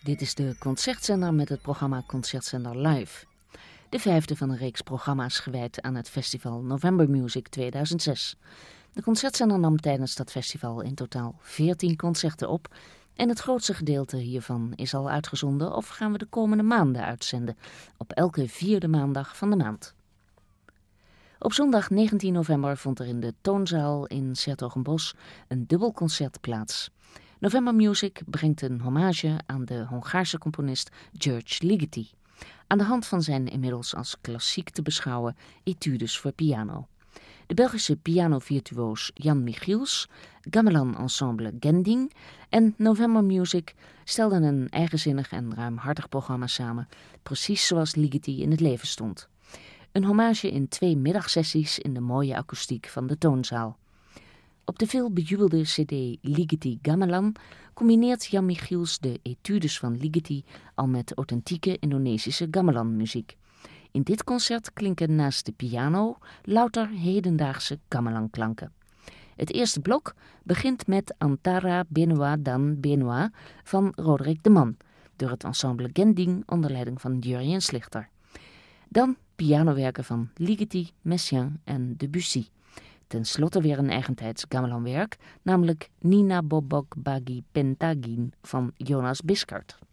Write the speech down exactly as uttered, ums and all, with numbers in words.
Dit is de Concertzender met het programma Concertzender Live. De vijfde van een reeks programma's gewijd aan het festival November Music tweeduizend zes. De Concertzender nam tijdens dat festival in totaal veertien concerten op. En het grootste gedeelte hiervan is al uitgezonden of gaan we de komende maanden uitzenden. Op elke vierde maandag van de maand. Op zondag negentien november vond er in de Toonzaal in 's-Hertogenbosch een dubbel concert plaats. November Music brengt een hommage aan de Hongaarse componist György Ligeti, aan de hand van zijn inmiddels als klassiek te beschouwen Etudes voor piano. De Belgische pianovirtuoos Jan Michiels, Gamelan Ensemble Gending en November Music stelden een eigenzinnig en ruimhartig programma samen, precies zoals Ligeti in het leven stond. Een hommage in twee middagsessies in de mooie akoestiek van de Toonzaal. Op de veel bejubelde cd Ligeti Gamelan combineert Jan Michiels de etudes van Ligeti al met authentieke Indonesische gamelan-muziek. In dit concert klinken naast de piano louter hedendaagse gamelan-klanken. Het eerste blok begint met Antara Benoa dan Benoa van Roderick de Man, door het ensemble Gending onder leiding van Jurjen Slichter. Dan pianowerken van Ligeti, Messiaen en Debussy. Ten slotte weer een eigentijds gamelanwerk, namelijk Nina Bobok Bagi Pentagin van Jonas Biscard.